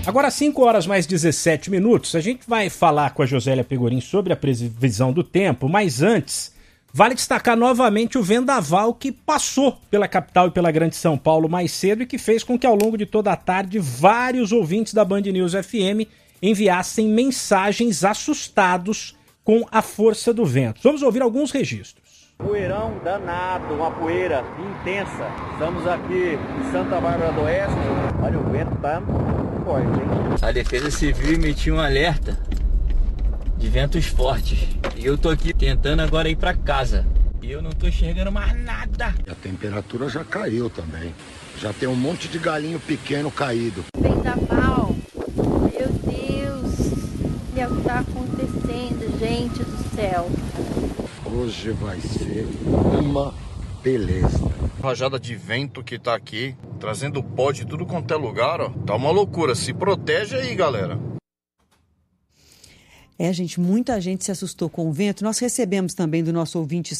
Agora, 5 horas mais 17 minutos, a gente vai falar com a Josélia Pegorim sobre a previsão do tempo, mas antes, vale destacar novamente o vendaval que passou pela capital e pela Grande São Paulo mais cedo e que fez com que ao longo de toda a tarde vários ouvintes da Band News FM enviassem mensagens assustados com a força do vento. Vamos ouvir alguns registros. Poeirão danado, uma poeira intensa. Estamos aqui em Santa Bárbara do Oeste. Olha, o vento tá forte, hein? A Defesa Civil emitiu um alerta de ventos fortes. E eu tô aqui tentando agora ir pra casa. E eu não tô enxergando mais nada. A temperatura já caiu também. Já tem um monte de galinho pequeno caído. Vendaval, meu Deus, e é o que tá acontecendo, gente do céu. Hoje vai ser uma beleza. Rajada de vento que tá aqui, trazendo pó de tudo quanto é lugar, ó. Tá uma loucura, se protege aí, galera. Gente, muita gente se assustou com o vento. Nós recebemos também do nosso ouvinte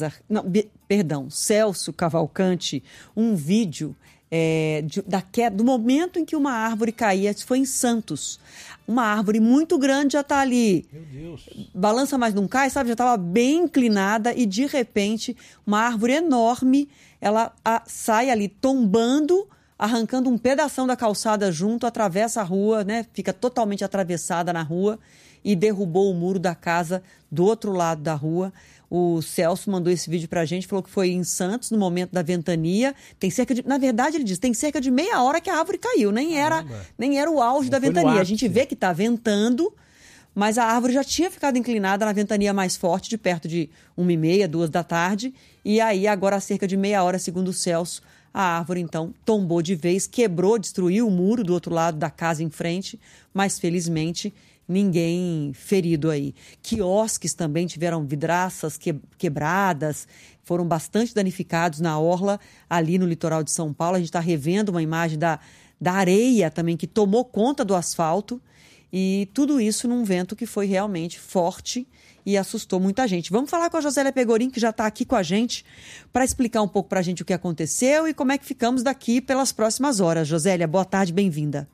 Celso Cavalcante, um vídeo da queda, do momento em que uma árvore caía. Foi em Santos. Uma árvore muito grande já está ali. Meu Deus. Balança, mas não cai, sabe? Já estava bem inclinada e, de repente, uma árvore enorme, ela sai ali tombando, arrancando um pedação da calçada junto, atravessa a rua, né? Fica totalmente atravessada na rua e derrubou o muro da casa do outro lado da rua. O Celso mandou esse vídeo pra gente, falou que foi em Santos, no momento da ventania. Na verdade, ele diz, tem cerca de meia hora que a árvore caiu, nem era o auge da ventania. A gente vê que tá ventando, mas a árvore já tinha ficado inclinada na ventania mais forte, de perto de 1h30, 2 da tarde. E aí, agora, há cerca de meia hora, segundo o Celso, a árvore, então, tombou de vez, quebrou, destruiu o muro do outro lado da casa em frente, mas, felizmente, ninguém ferido aí. Quiosques também tiveram vidraças quebradas, foram bastante danificados na orla, ali no litoral de São Paulo. A gente está revendo uma imagem da areia também, que tomou conta do asfalto, e tudo isso num vento que foi realmente forte e assustou muita gente. Vamos falar com a Josélia Pegorim, que já está aqui com a gente, para explicar um pouco para a gente o que aconteceu e como é que ficamos daqui pelas próximas horas. Josélia, boa tarde, bem-vinda.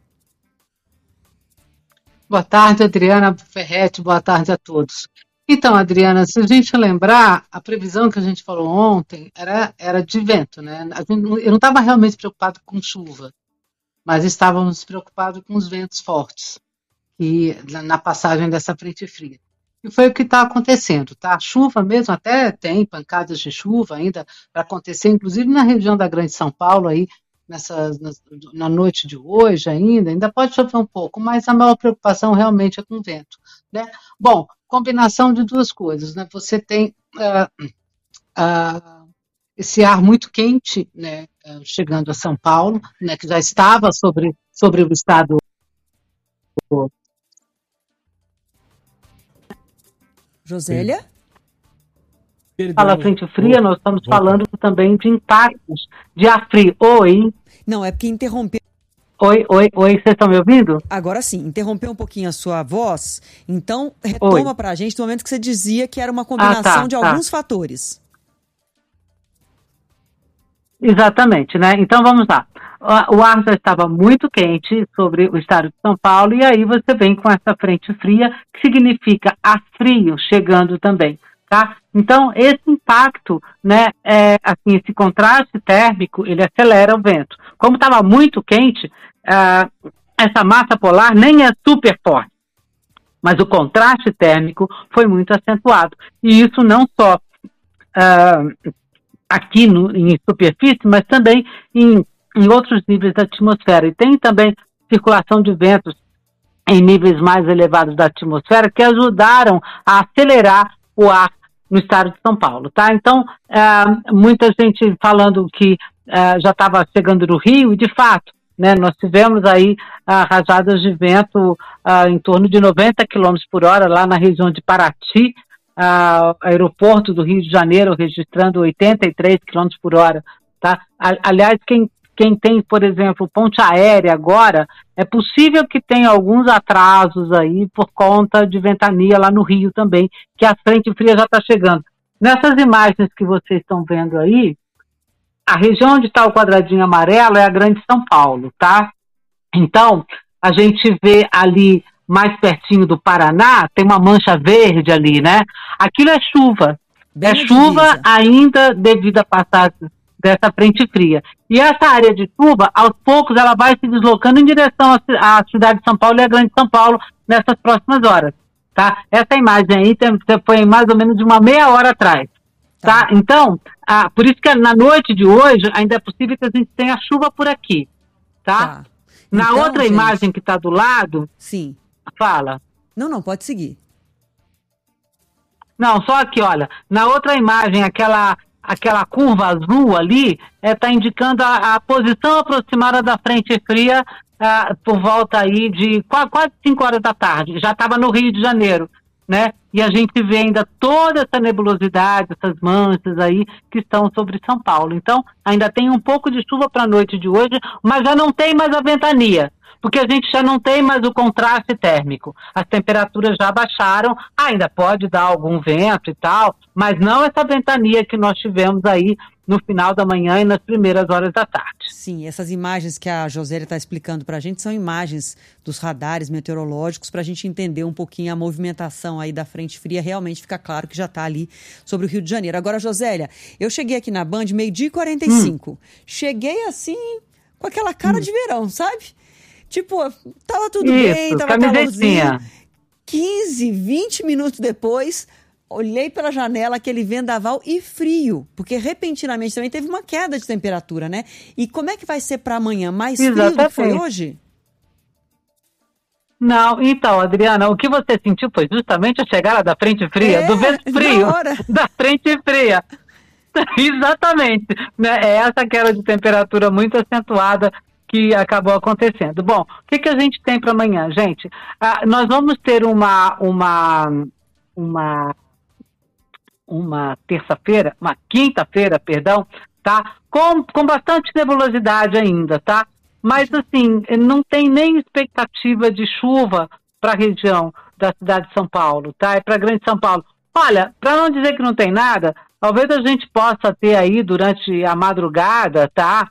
Boa tarde, Adriana Ferretti, boa tarde a todos. Então, Adriana, se a gente lembrar, a previsão que a gente falou ontem era de vento, né? Eu não estava realmente preocupado com chuva, mas estávamos preocupados com os ventos fortes na passagem dessa frente fria. E foi o que está acontecendo, tá? A chuva mesmo, até tem pancadas de chuva ainda para acontecer, inclusive na região da Grande São Paulo, aí, na noite de hoje ainda pode chover um pouco, mas a maior preocupação realmente é com o vento, né? Bom, combinação de duas coisas, né? Você tem esse ar muito quente, né, chegando a São Paulo, né, que já estava sobre o estado. Josélia? Fala frente fria, nós estamos falando também de impactos de ar frio. Oi? Não, é porque interrompeu. Oi, vocês estão me ouvindo? Agora sim, interrompeu um pouquinho a sua voz, então retoma para a gente do momento que você dizia que era uma combinação de alguns fatores. Exatamente, né? Então vamos lá. O ar já estava muito quente sobre o estado de São Paulo e aí você vem com essa frente fria, que significa ar frio chegando também. Tá? Então, esse impacto, né, esse contraste térmico, ele acelera o vento. Como estava muito quente, essa massa polar nem é super forte, mas o contraste térmico foi muito acentuado. E isso não só aqui em superfície, mas também em outros níveis da atmosfera. E tem também circulação de ventos em níveis mais elevados da atmosfera que ajudaram a acelerar o ar no estado de São Paulo, tá? Então, muita gente falando que já estava chegando no Rio, e de fato, né, nós tivemos aí rajadas de vento em torno de 90 km por hora lá na região de Paraty, aeroporto do Rio de Janeiro registrando 83 km por hora, tá? Aliás, quem tem, por exemplo, ponte aérea agora, é possível que tenha alguns atrasos aí por conta de ventania lá no Rio também, que a frente fria já está chegando. Nessas imagens que vocês estão vendo aí, a região onde está o quadradinho amarelo é a Grande São Paulo, tá? Então, a gente vê ali mais pertinho do Paraná, tem uma mancha verde ali, né? Aquilo é chuva. Bem é chuva divisa. ainda devido à passagem dessa frente fria. E essa área de chuva, aos poucos, ela vai se deslocando em direção à cidade de São Paulo e à Grande São Paulo nessas próximas horas, tá? Essa imagem aí foi mais ou menos de uma meia hora atrás, tá? Então, por isso que na noite de hoje ainda é possível que a gente tenha chuva por aqui, tá? Na Então, outra gente, imagem que está do lado... Sim. Fala. Não, pode seguir. Não, só aqui, olha, na outra imagem, aquela curva azul ali, está indicando a posição aproximada da frente fria por volta aí de quase 5 horas da tarde. Já estava no Rio de Janeiro, né? E a gente vê ainda toda essa nebulosidade, essas manchas aí que estão sobre São Paulo. Então, ainda tem um pouco de chuva para a noite de hoje, mas já não tem mais a ventania, porque a gente já não tem mais o contraste térmico. As temperaturas já baixaram, ainda pode dar algum vento e tal, mas não essa ventania que nós tivemos aí no final da manhã e nas primeiras horas da tarde. Sim, essas imagens que a Josélia está explicando para a gente são imagens dos radares meteorológicos para a gente entender um pouquinho a movimentação aí da frente fria. Realmente fica claro que já está ali sobre o Rio de Janeiro. Agora, Josélia, eu cheguei aqui na Band 12h45. Cheguei assim, com aquela cara de verão, sabe? Tipo, tava tudo bem, tava calorzinho. 15, 20 minutos depois, olhei pela janela, aquele vendaval e frio, porque repentinamente também teve uma queda de temperatura, né? E como é que vai ser para amanhã? Mais frio do que foi hoje? Não, então, Adriana, o que você sentiu foi justamente a chegada da frente fria, do vento frio, da frente fria. Exatamente. É essa queda de temperatura muito acentuada que acabou acontecendo. Bom, o que a gente tem para amanhã, gente? Nós vamos ter uma terça-feira, uma quinta-feira, perdão, tá? Com bastante nebulosidade ainda, tá? Mas, assim, não tem nem expectativa de chuva para a região da cidade de São Paulo, tá? É para a Grande São Paulo. Olha, para não dizer que não tem nada, talvez a gente possa ter aí durante a madrugada, tá?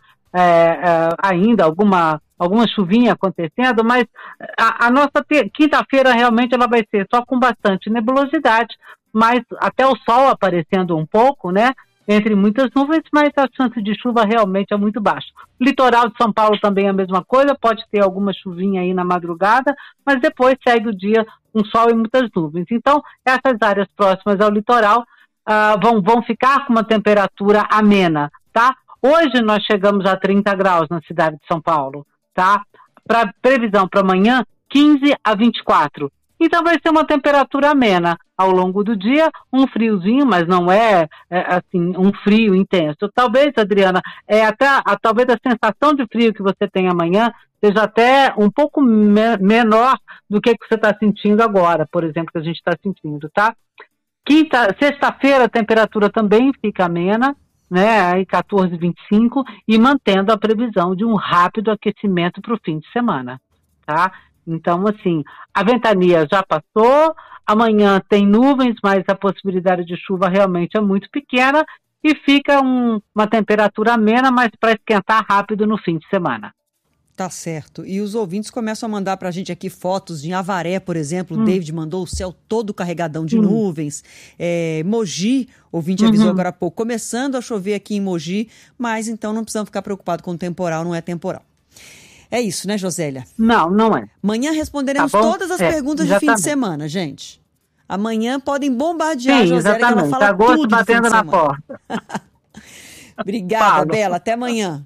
Ainda alguma chuvinha acontecendo, mas a nossa quinta-feira realmente ela vai ser só com bastante nebulosidade, mas até o sol aparecendo um pouco, né? Entre muitas nuvens, mas a chance de chuva realmente é muito baixa. Litoral de São Paulo também é a mesma coisa, pode ter alguma chuvinha aí na madrugada, mas depois segue o dia com sol e muitas nuvens. Então, essas áreas próximas ao litoral vão ficar com uma temperatura amena, tá? Hoje nós chegamos a 30 graus na cidade de São Paulo, tá? Previsão para amanhã, 15 a 24. Então vai ser uma temperatura amena ao longo do dia, um friozinho, mas não assim, um frio intenso. Talvez, Adriana, talvez a sensação de frio que você tem amanhã seja até um pouco menor do que você está sentindo agora, por exemplo, que a gente está sentindo, tá? Sexta-feira a temperatura também fica amena, né, aí 14,25, e mantendo a previsão de um rápido aquecimento para o fim de semana, tá? Então, assim, a ventania já passou, amanhã tem nuvens, mas a possibilidade de chuva realmente é muito pequena e fica uma temperatura amena, mas para esquentar rápido no fim de semana. Tá certo. E os ouvintes começam a mandar pra gente aqui fotos de Avaré, por exemplo. O David mandou o céu todo carregadão de nuvens. Mogi, ouvinte avisou agora há pouco, começando a chover aqui em Mogi, mas então não precisamos ficar preocupados com o temporal, não é temporal. É isso, né, Josélia? Não é. Amanhã responderemos todas as perguntas de fim de semana, gente. Amanhã podem bombardear a Josélia, que ela fala tudo de fim de semana. Porta. Obrigada, Bela. Até amanhã.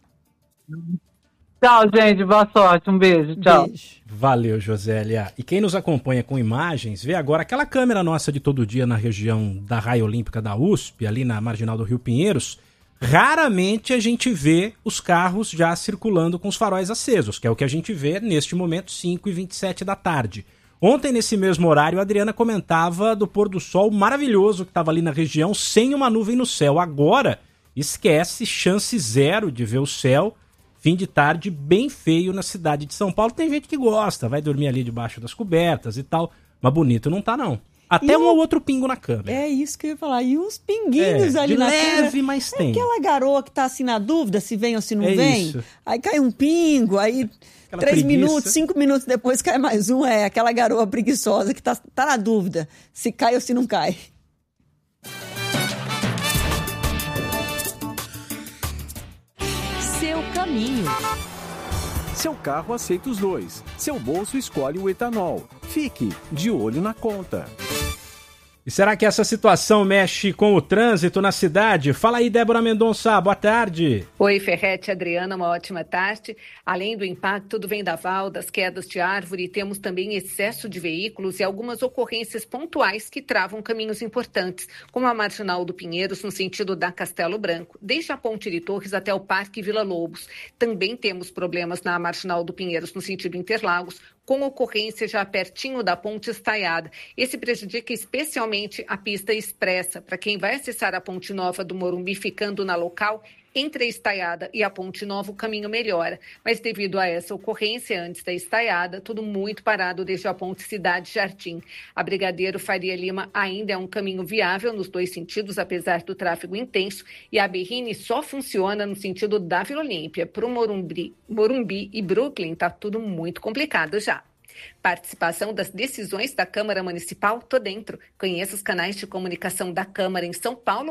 Tchau, gente. Boa sorte. Um beijo. Tchau. Beijo. Valeu, Josélia. E quem nos acompanha com imagens, vê agora aquela câmera nossa de todo dia na região da Raia Olímpica da USP, ali na marginal do Rio Pinheiros. Raramente a gente vê os carros já circulando com os faróis acesos, que é o que a gente vê neste momento, 5h27 da tarde. Ontem, nesse mesmo horário, a Adriana comentava do pôr do sol maravilhoso que estava ali na região, sem uma nuvem no céu. Agora, esquece, chance zero de ver o céu. Fim de tarde bem feio na cidade de São Paulo. Tem gente que gosta, vai dormir ali debaixo das cobertas e tal, mas bonito não tá não. Até um ou outro pingo na câmera. É isso que eu ia falar. E uns pinguinhos ali na câmera. Leve, mas tem. Aquela garoa que tá assim na dúvida se vem ou se não É vem. isso. Aí cai um pingo, aí Aquela 3 preguiça. minutos, 5 minutos depois cai mais um. É aquela garoa preguiçosa que tá na dúvida se cai ou se não cai. Seu caminho. Seu carro aceita os dois. Seu bolso escolhe o etanol. Fique de olho na conta. E será que essa situação mexe com o trânsito na cidade? Fala aí, Débora Mendonça, boa tarde. Oi, Ferretti, Adriana, uma ótima tarde. Além do impacto do vendaval, das quedas de árvore, temos também excesso de veículos e algumas ocorrências pontuais que travam caminhos importantes, como a Marginal do Pinheiros, no sentido da Castelo Branco, desde a Ponte de Torres até o Parque Vila Lobos. Também temos problemas na Marginal do Pinheiros, no sentido Interlagos, com ocorrência já pertinho da Ponte Estaiada. Esse prejudica especialmente a pista expressa. Para quem vai acessar a Ponte Nova do Morumbi ficando na local, entre a Estaiada e a Ponte Nova o caminho melhora. Mas devido a essa ocorrência antes da Estaiada, tudo muito parado desde a Ponte Cidade Jardim. A Brigadeiro Faria Lima ainda é um caminho viável nos dois sentidos, apesar do tráfego intenso, e a Berrini só funciona no sentido da Vila Olímpia. Para o Morumbi e Brooklyn está tudo muito complicado já. Participação das decisões da Câmara Municipal, tô dentro. Conheça os canais de comunicação da Câmara em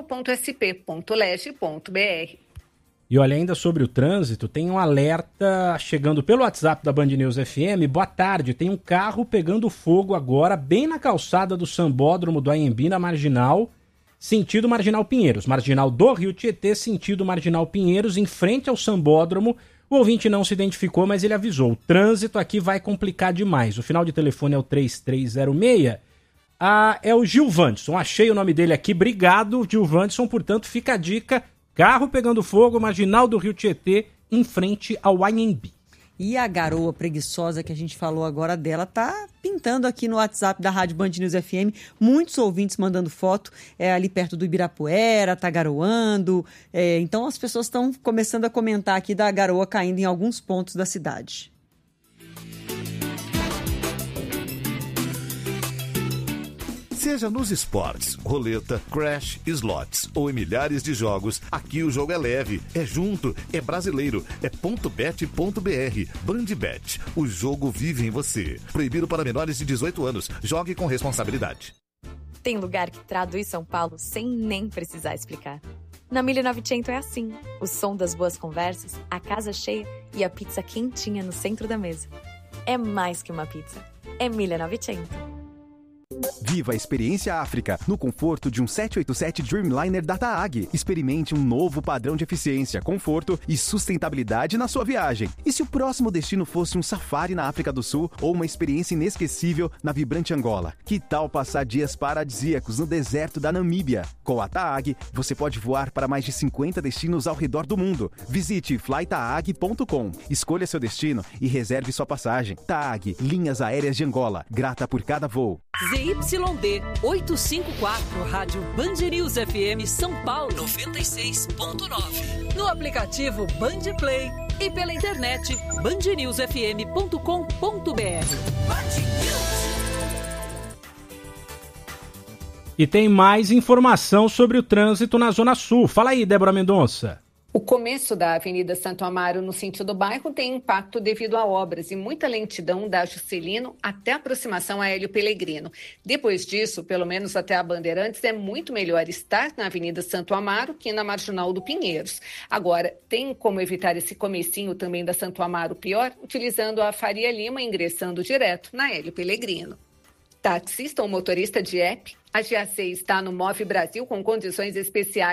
sãopaulo.sp.leg.br. E olha, ainda sobre o trânsito, tem um alerta chegando pelo WhatsApp da Band News FM. Boa tarde, tem um carro pegando fogo agora, bem na calçada do Sambódromo do Anhembi, na Marginal, sentido Marginal Pinheiros. Marginal do Rio Tietê, sentido Marginal Pinheiros, em frente ao Sambódromo. O ouvinte não se identificou, mas ele avisou. O trânsito aqui vai complicar demais. O final de telefone é o 3306. É o Gilvanderson. Achei o nome dele aqui. Obrigado, Gilvanderson. Portanto, fica a dica. Carro pegando fogo, Marginal do Rio Tietê, em frente ao Anhembi. E a garoa preguiçosa que a gente falou agora dela tá pintando aqui no WhatsApp da Rádio Band News FM. Muitos ouvintes mandando foto ali perto do Ibirapuera, tá garoando. Então as pessoas estão começando a comentar aqui da garoa caindo em alguns pontos da cidade. Seja nos esportes, roleta, crash, slots ou em milhares de jogos, aqui o jogo é leve, é junto, é brasileiro, é .bet.br. Bandbet, o jogo vive em você. Proibido para menores de 18 anos. Jogue com responsabilidade. Tem lugar que traduz São Paulo sem nem precisar explicar. Na 1900 é assim. O som das boas conversas, a casa cheia e a pizza quentinha no centro da mesa. É mais que uma pizza. É 1900. Viva a experiência África no conforto de um 787 Dreamliner da TAAG. Experimente um novo padrão de eficiência, conforto e sustentabilidade na sua viagem. E se o próximo destino fosse um safari na África do Sul ou uma experiência inesquecível na vibrante Angola? Que tal passar dias paradisíacos no deserto da Namíbia? Com a TAAG, você pode voar para mais de 50 destinos ao redor do mundo. Visite flytaag.com, escolha seu destino e reserve sua passagem. TAAG, Linhas Aéreas de Angola, grata por cada voo. ZYD 854, Rádio Band News FM São Paulo 96.9. No aplicativo Band Play e pela internet bandnewsfm.com.br. E tem mais informação sobre o trânsito na Zona Sul. Fala aí, Débora Mendonça. O começo da Avenida Santo Amaro, no sentido bairro, tem impacto devido a obras e muita lentidão da Juscelino até a aproximação a Hélio Pellegrino. Depois disso, pelo menos até a Bandeirantes, é muito melhor estar na Avenida Santo Amaro que na Marginal do Pinheiros. Agora, tem como evitar esse comecinho também da Santo Amaro pior, utilizando a Faria Lima, ingressando direto na Hélio Pellegrino. Taxista ou motorista de app, a GAC está no Move Brasil com condições especiais